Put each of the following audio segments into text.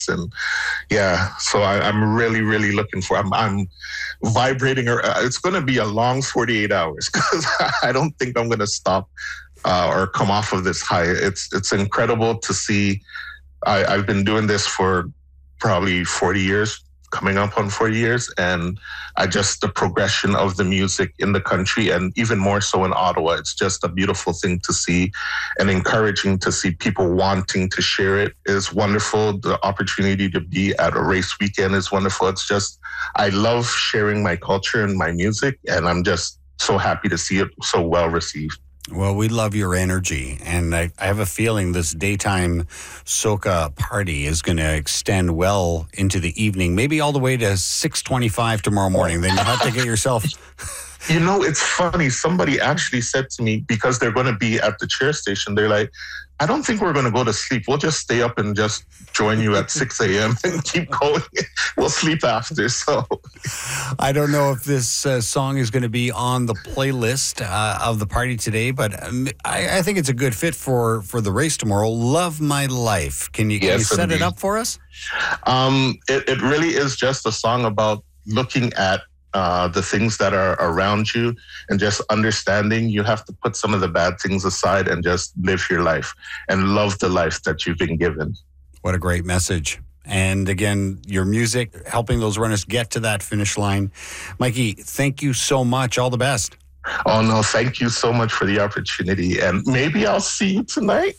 And yeah, so I'm really, really looking for. I'm vibrating. It's going to be a long 48 hours because I don't think I'm going to stop or come off of this high. It's incredible to see. I've been doing this for probably 40 years, coming up on 40 years, and the progression of the music in the country, and even more so in Ottawa, it's just a beautiful thing to see, and encouraging to see people wanting to share it is wonderful. The opportunity to be at a race weekend is wonderful. It's just, I love sharing my culture and my music, and I'm just so happy to see it so well received. Well, we love your energy, and I have a feeling this daytime soca party is going to extend well into the evening, maybe all the way to 6:25 tomorrow morning. Then you have to get yourself... You know, it's funny. Somebody actually said to me, because they're going to be at the cheer station, they're like, I don't think we're going to go to sleep. We'll just stay up and just join you at 6 a.m. and keep going. We'll sleep after. So I don't know if this song is going to be on the playlist of the party today, but I think it's a good fit for the race tomorrow. Love My Life. Can you set it up for us? It really is just a song about looking at the things that are around you and just understanding you have to put some of the bad things aside and just live your life and love the life that you've been given. What a great message. And again, your music, helping those runners get to that finish line. Mikey, thank you so much. All the best. Oh, no, thank you so much for the opportunity. And maybe I'll see you tonight.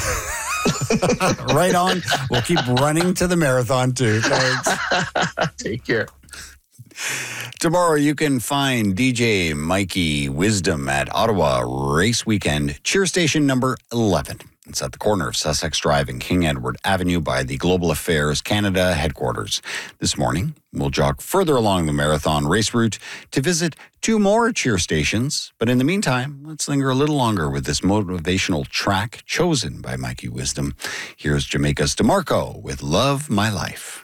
Right on. We'll keep running to the marathon too. Thanks. Take care. Tomorrow you can find DJ Mikey Wisdom at Ottawa Race Weekend, cheer station number 11. It's at the corner of Sussex Drive and King Edward Avenue by the Global Affairs Canada headquarters. This morning, we'll jog further along the marathon race route to visit 2 more cheer stations. But in the meantime, let's linger a little longer with this motivational track chosen by Mikey Wisdom. Here's Jamaica's DeMarco with Love My Life.